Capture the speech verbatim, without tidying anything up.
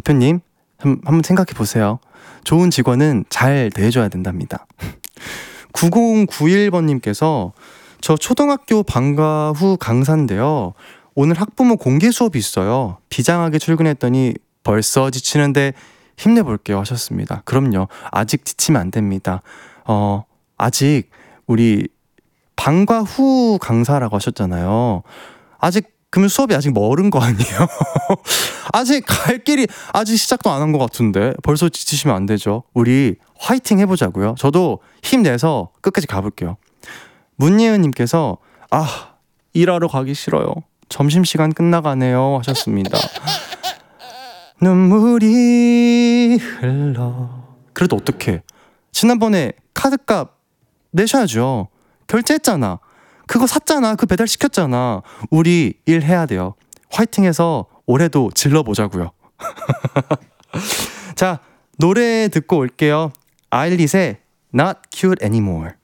대표님 한, 한번 생각해 보세요. 좋은 직원은 잘 대해줘야 된답니다. 구공구일 번님께서 저 초등학교 방과 후 강사인데요. 오늘 학부모 공개 수업이 있어요. 비장하게 출근했더니 벌써 지치는데 힘내볼게요 하셨습니다. 그럼요. 아직 지치면 안 됩니다. 어, 아직 우리 방과 후 강사라고 하셨잖아요. 아직 그러면 수업이 아직 멀은 거 아니에요? 아직 갈 길이 아직 시작도 안 한 것 같은데 벌써 지치시면 안 되죠. 우리 화이팅 해보자고요. 저도 힘내서 끝까지 가볼게요. 문예은님께서 아 일하러 가기 싫어요. 점심시간 끝나가네요 하셨습니다. 눈물이 흘러. 그래도 어떡해. 지난번에 카드값 내셔야죠. 결제했잖아. 그거 샀잖아. 그 배달 시켰잖아. 우리 일해야 돼요. 화이팅해서 올해도 질러보자고요. 자, 노래 듣고 올게요. 아일릿의 Not Cute Anymore.